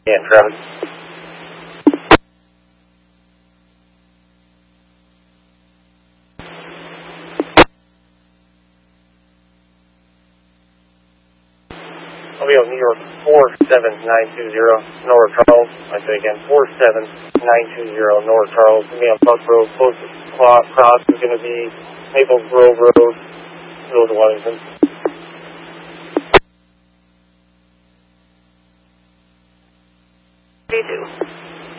And Travis. I'll be on New York 47920, Nora Charles. I say again, 47920, Nora Charles. Going to be on Buck Road. Closest cross is going to be Maple Grove Road, North Wellington.